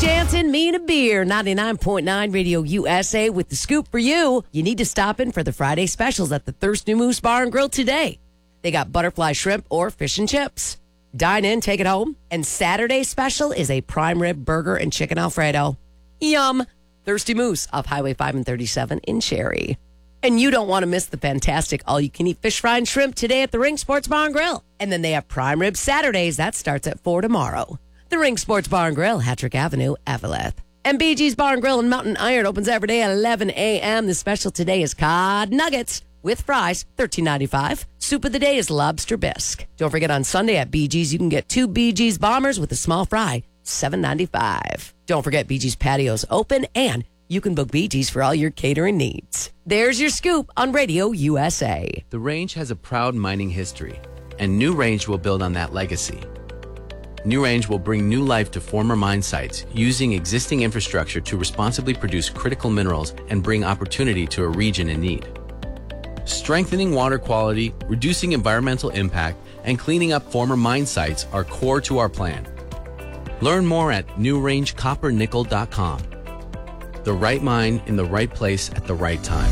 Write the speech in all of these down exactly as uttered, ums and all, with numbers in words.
Jansen, me and a beer. ninety-nine point nine Radio U S A with the scoop for you. You need to stop in for the Friday specials at the Thirsty Moose Bar and Grill today. They got butterfly shrimp or fish and chips. Dine in, take it home. And Saturday's special is a prime rib burger and chicken Alfredo. Yum. Thirsty Moose off Highway five and thirty-seven in Cherry. And you don't want to miss the fantastic all-you-can-eat fish fry and shrimp today at the Ring Sports Bar and Grill. And then they have prime rib Saturdays. That starts at four tomorrow. The Ring Sports Bar and Grill, Hattrick Avenue, Eveleth. And B G's Bar and Grill in Mountain Iron opens every day at eleven a.m. The special today is cod nuggets with fries, thirteen ninety-five. Soup of the day is lobster bisque. Don't forget on Sunday at B G's, you can get two B G's Bombers with a small fry, seven ninety-five. Don't forget B G's Patios open, and you can book B G's for all your catering needs. There's your scoop on Radio U S A. The Range has a proud mining history, and New Range will build on that legacy. New Range will bring new life to former mine sites using existing infrastructure to responsibly produce critical minerals and bring opportunity to a region in need. Strengthening water quality, reducing environmental impact, and cleaning up former mine sites are core to our plan. Learn more at new range copper nickel dot com. The right mine in the right place at the right time.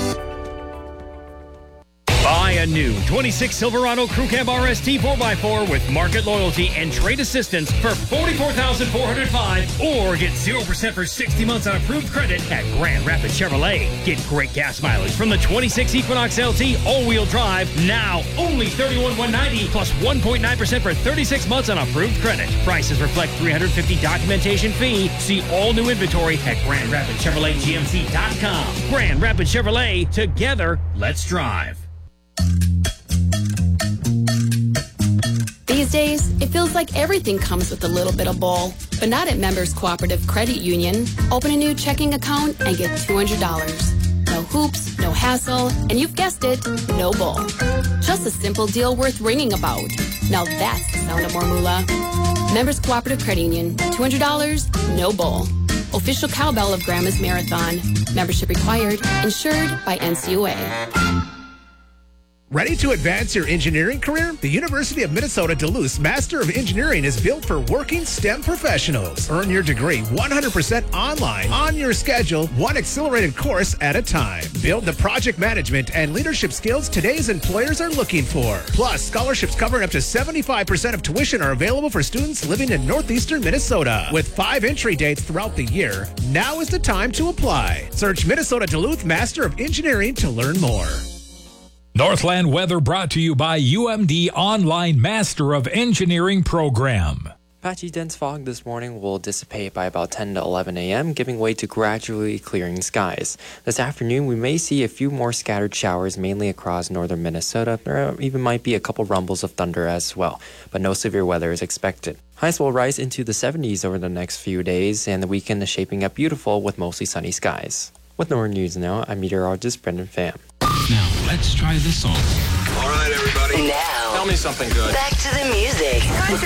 Buy a new twenty-six Silverado Crew Cab R S T four by four with market loyalty and trade assistance for forty-four thousand four hundred five dollars or get zero percent for sixty months on approved credit at Grand Rapids Chevrolet. Get great gas mileage from the twenty-six Equinox L T all-wheel drive now only thirty-one thousand one hundred ninety dollars plus one point nine percent for thirty-six months on approved credit. Prices reflect three hundred fifty dollars documentation fee. See all new inventory at Grand Rapids Chevrolet G M C dot com. Grand Rapids Chevrolet, together, let's drive. These days, it feels like everything comes with a little bit of bull, but not at Members Cooperative Credit Union. Open a new checking account and get two hundred dollars. No hoops, no hassle, and you've guessed it, no bull. Just a simple deal worth ringing about. Now that's the sound of more moolah. Members Cooperative Credit Union, two hundred dollars, no bull. Official cowbell of Grandma's Marathon. Membership required, insured by N C U A. Ready to advance your engineering career? The University of Minnesota Duluth's Master of Engineering is built for working STEM professionals. Earn your degree one hundred percent online, on your schedule, one accelerated course at a time. Build the project management and leadership skills today's employers are looking for. Plus, scholarships covering up to seventy-five percent of tuition are available for students living in northeastern Minnesota. With five entry dates throughout the year, now is the time to apply. Search Minnesota Duluth Master of Engineering to learn more. Northland weather brought to you by U M D Online Master of Engineering Program. Patchy dense fog this morning will dissipate by about ten to eleven a.m., giving way to gradually clearing skies. This afternoon, we may see a few more scattered showers, mainly across northern Minnesota. There even might be a couple rumbles of thunder as well, but no severe weather is expected. Highs will rise into the seventies over the next few days, and the weekend is shaping up beautiful with mostly sunny skies. With Northern News Now, I'm meteorologist Brendan Pham. Now, let's try this song. All right, everybody. Now, tell me something good. Back to the music.